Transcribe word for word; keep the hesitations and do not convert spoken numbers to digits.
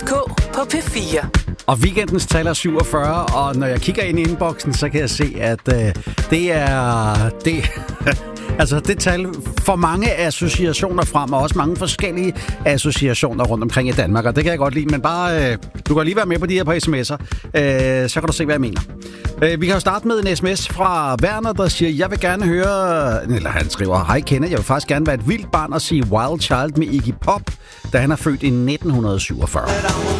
K på P fire. Og weekendens tal er syvogfyrre, og når jeg kigger ind i inboxen, så kan jeg se, at øh, det er... Det, altså, det tal får mange associationer frem, og også mange forskellige associationer rundt omkring i Danmark, og det kan jeg godt lide, men bare... Øh, du kan lige være med på de her på sms'er, øh, så kan du se, hvad jeg mener. Øh, vi kan jo starte med en sms fra Werner, der siger, jeg vil gerne høre... Eller han skriver, hej Kenneth, jeg vil faktisk gerne være et vildt barn og sige Wild Child med Iggy Pop, da han er født i nitten syvogfyrre.